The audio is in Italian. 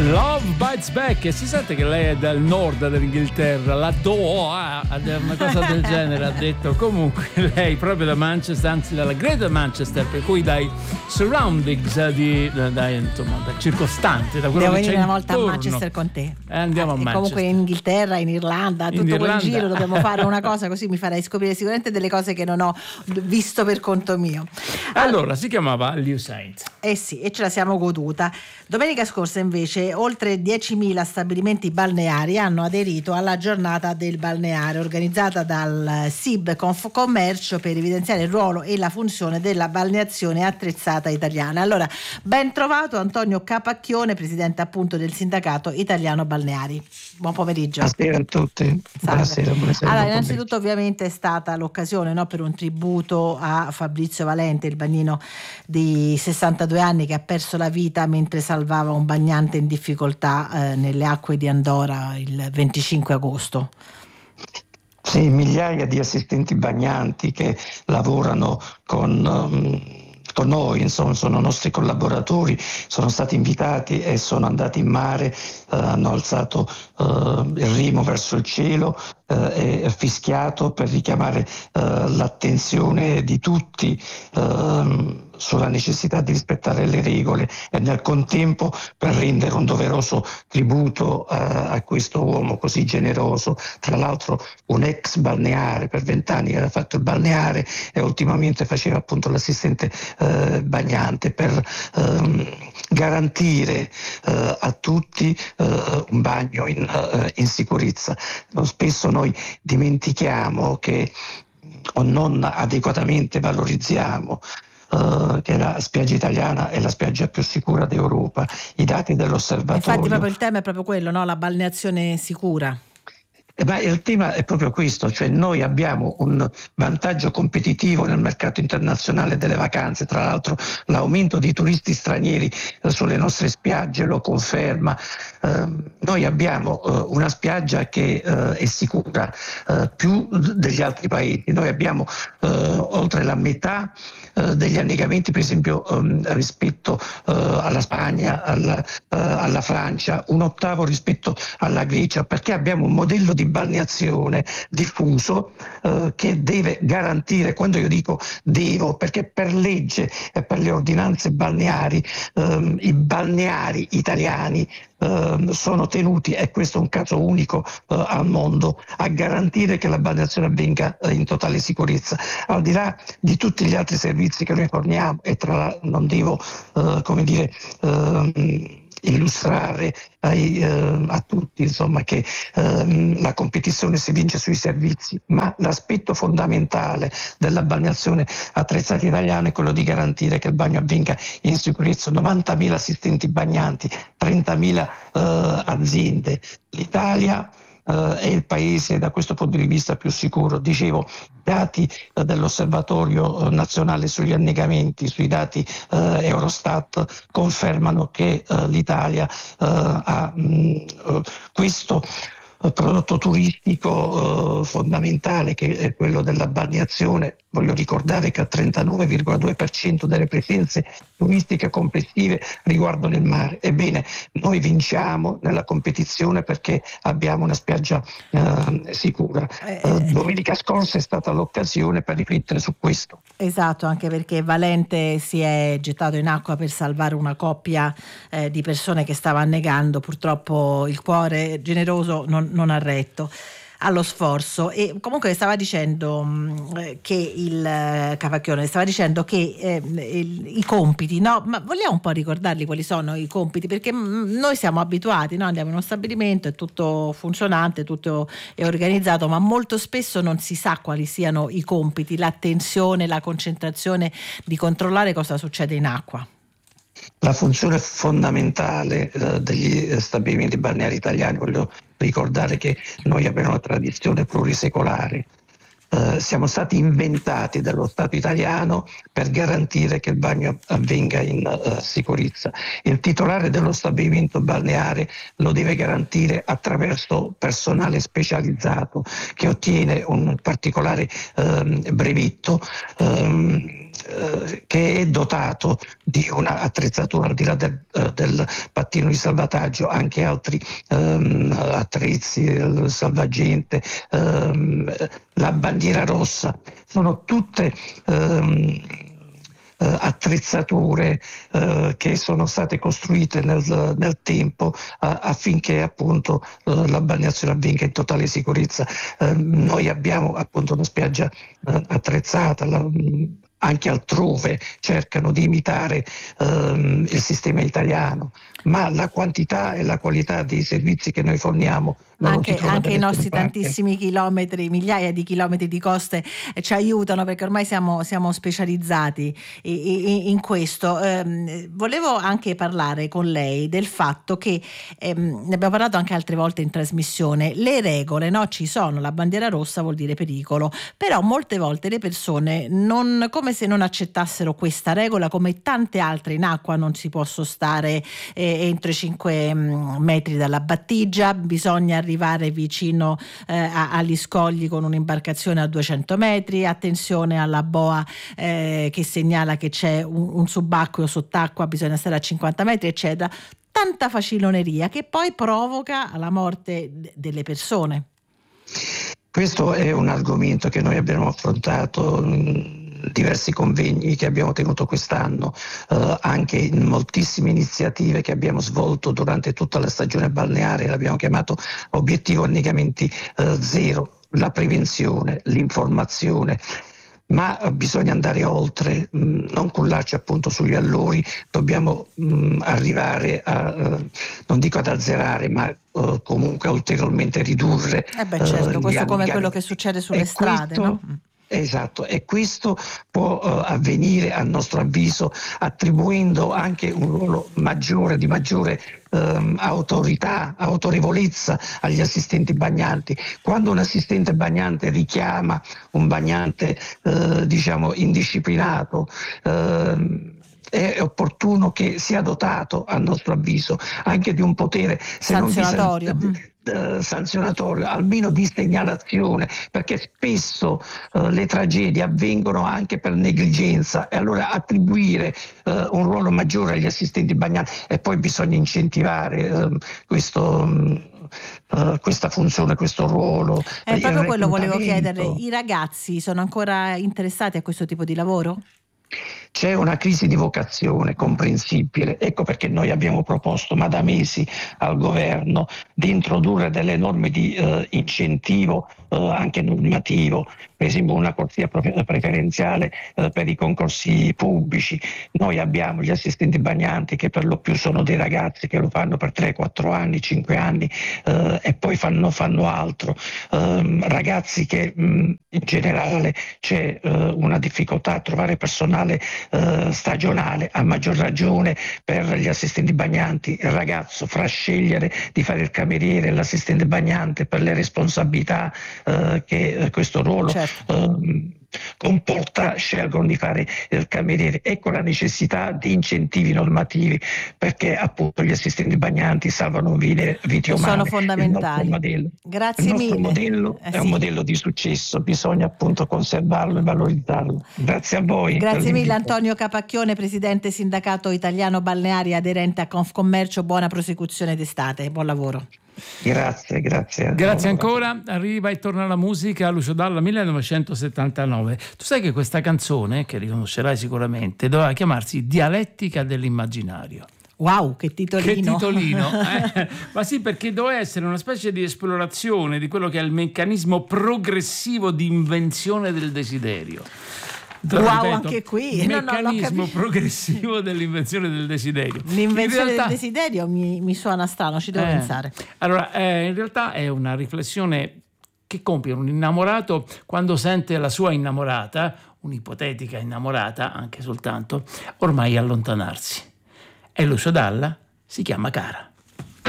Love Bites Back, e si sente che lei è dal nord dell'Inghilterra, la Doha, una cosa del genere ha detto. Comunque lei proprio da Manchester, anzi dalla Greater Manchester, per cui dai surroundings insomma, dal circostante, da quello devo che venire c'è una volta intorno. a Manchester con te. Andiamo a Manchester. Comunque in Inghilterra, in Irlanda, tutto quel giro dobbiamo fare una cosa, così mi farai scoprire sicuramente delle cose che non ho visto per conto mio. Allora si chiamava Liu Saint. Sì, e ce la siamo goduta. Domenica scorsa invece oltre 10.000 stabilimenti balneari hanno aderito alla giornata del balneare organizzata dal SIB Confcommercio per evidenziare il ruolo e la funzione della balneazione attrezzata italiana. Allora, ben trovato Antonio Capacchione, presidente appunto del sindacato italiano balneari. Buon pomeriggio. Buonasera a tutti. Buonasera. Allora, innanzitutto ovviamente è stata l'occasione, no, per un tributo a Fabrizio Valente, il bagnino di 62 anni che ha perso la vita mentre salvava un bagnante in difficoltà nelle acque di Andora il 25 agosto. Sì, migliaia di assistenti bagnanti che lavorano con noi, insomma, sono nostri collaboratori, sono stati invitati e sono andati in mare, hanno alzato il remo verso il cielo e fischiato per richiamare l'attenzione di tutti sulla necessità di rispettare le regole e nel contempo per rendere un doveroso tributo a questo uomo così generoso, tra l'altro un ex balneare, per 20 anni aveva fatto il balneare e ultimamente faceva appunto l'assistente bagnante, per garantire a tutti un bagno in sicurezza. Spesso noi dimentichiamo che o non adeguatamente valorizziamo che la spiaggia italiana è la spiaggia più sicura d'Europa. I dati dell'osservatorio. Infatti proprio il tema è proprio quello, no? La balneazione sicura. Ma il tema è proprio questo, cioè noi abbiamo un vantaggio competitivo nel mercato internazionale delle vacanze, tra l'altro l'aumento di turisti stranieri sulle nostre spiagge lo conferma. Noi abbiamo una spiaggia che è sicura più degli altri paesi, noi abbiamo oltre la metà degli annegamenti, per esempio rispetto alla Spagna, alla Francia, un ottavo rispetto alla Grecia, perché abbiamo un modello di balneazione diffuso che deve garantire, quando io dico devo, perché per legge e per le ordinanze balneari i balneari italiani sono tenuti, e questo è un caso unico al mondo, a garantire che la balneazione avvenga in totale sicurezza, al di là di tutti gli altri servizi che noi forniamo. E non devo illustrare a tutti, insomma, che la competizione si vince sui servizi, ma l'aspetto fondamentale della balneazione attrezzata italiana è quello di garantire che il bagno avvenga in sicurezza. 90.000 assistenti bagnanti, 30.000 aziende. L'Italia è il paese da questo punto di vista più sicuro. Dicevo, i dati dell'Osservatorio nazionale sugli annegamenti, sui dati Eurostat confermano che l'Italia ha questo prodotto turistico fondamentale, che è quello della balneazione. Voglio ricordare che il 39,2% delle presenze turistiche complessive riguardano il mare. Ebbene, noi vinciamo nella competizione perché abbiamo una spiaggia sicura. Domenica scorsa è stata l'occasione per riflettere su questo. Esatto, anche perché Valente si è gettato in acqua per salvare una coppia di persone che stava annegando. Purtroppo il cuore generoso non ha retto allo sforzo. E comunque stava dicendo che il Capacchione stava dicendo che i compiti, no? Ma vogliamo un po' ricordarli quali sono i compiti, perché noi siamo abituati, no? Andiamo in uno stabilimento, è tutto funzionante, tutto è organizzato, ma molto spesso non si sa quali siano i compiti, l'attenzione, la concentrazione di controllare cosa succede in acqua. La funzione fondamentale degli stabilimenti balneari italiani, voglio ricordare che noi abbiamo una tradizione plurisecolare. Siamo stati inventati dallo Stato italiano per garantire che il bagno avvenga in sicurezza. Il titolare dello stabilimento balneare lo deve garantire attraverso personale specializzato che ottiene un particolare brevetto che è dotato di una attrezzatura al di là del pattino di salvataggio, anche altri attrezzi, il salvagente, la bandiera rossa, sono tutte attrezzature che sono state costruite nel tempo affinché appunto la balneazione avvenga in totale sicurezza. Noi abbiamo appunto una spiaggia attrezzata, anche altrove cercano di imitare il sistema italiano, ma la quantità e la qualità dei servizi che noi forniamo anche i nostri tantissimi chilometri, migliaia di chilometri di coste ci aiutano, perché ormai siamo specializzati in questo. Volevo anche parlare con lei del fatto che ne abbiamo parlato anche altre volte in trasmissione, le regole, no? Ci sono, la bandiera rossa vuol dire pericolo, però molte volte le persone come se non accettassero questa regola, come tante altre in acqua non si può stare entro i 5 metri dalla battigia, bisogna arrivare vicino agli scogli con un'imbarcazione a 200 metri, attenzione alla boa che segnala che c'è un subacqueo sott'acqua, bisogna stare a 50 metri, eccetera. Tanta faciloneria che poi provoca la morte delle persone. Questo è un argomento che noi abbiamo affrontato diversi convegni che abbiamo tenuto quest'anno, anche in moltissime iniziative che abbiamo svolto durante tutta la stagione balneare. L'abbiamo chiamato obiettivo annegamenti zero, la prevenzione, l'informazione. Ma bisogna andare oltre, non cullarci appunto sugli allori, dobbiamo arrivare a, non dico ad azzerare, ma comunque a ulteriormente ridurre. Certo, questo come quello che succede sulle strade, no? Esatto, e questo può avvenire a nostro avviso attribuendo anche un ruolo maggiore, di maggiore autorità, autorevolezza agli assistenti bagnanti. Quando un assistente bagnante richiama un bagnante diciamo indisciplinato, è opportuno che sia dotato, a nostro avviso, anche di un potere sanzionatorio. Sanzionatorio, almeno di segnalazione, perché spesso le tragedie avvengono anche per negligenza, e allora attribuire un ruolo maggiore agli assistenti bagnanti, e poi bisogna incentivare questa funzione, questo ruolo. Proprio quello volevo chiedere, i ragazzi sono ancora interessati a questo tipo di lavoro? C'è una crisi di vocazione comprensibile, ecco perché noi abbiamo proposto, ma da mesi, al governo di introdurre delle norme di incentivo anche normativo, per esempio una corsia preferenziale per i concorsi pubblici. Noi abbiamo gli assistenti bagnanti che per lo più sono dei ragazzi che lo fanno per 3, 4 anni, 5 anni e poi fanno altro, ragazzi che in generale c'è una difficoltà a trovare personale stagionale, a maggior ragione per gli assistenti bagnanti. Il ragazzo fra scegliere di fare il cameriere e l'assistente bagnante per le responsabilità che questo ruolo comporta, scelgono di fare il cameriere. Ecco la necessità di incentivi normativi, perché appunto gli assistenti bagnanti salvano vite umane. Sono fondamentali. Grazie mille. Il nostro modello è un modello di successo, bisogna appunto conservarlo e valorizzarlo. Grazie a voi. Grazie mille Antonio Capacchione, presidente sindacato italiano balneari aderente a Confcommercio. Buona prosecuzione d'estate, buon lavoro. Grazie. Grazie ancora. Arriva e torna la musica. Lucio Dalla, 1979. Tu sai che questa canzone, che riconoscerai sicuramente, doveva chiamarsi Dialettica dell'immaginario. Wow, che titolino! Ma sì, perché doveva essere una specie di esplorazione di quello che è il meccanismo progressivo di invenzione del desiderio. Wow, ripeto, anche qui meccanismo progressivo dell'invenzione del desiderio. L'invenzione del desiderio mi suona strano, ci devo pensare. Allora, in realtà è una riflessione che compie un innamorato quando sente la sua innamorata, un'ipotetica innamorata anche soltanto, ormai allontanarsi. E Lucio Dalla si chiama Cara.